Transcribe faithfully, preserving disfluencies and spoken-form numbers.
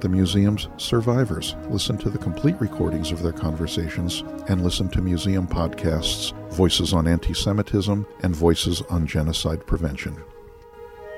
the museum's survivors. Listen to the complete recordings of their conversations and listen to museum podcasts, Voices on Anti-Semitism and Voices on Genocide Prevention.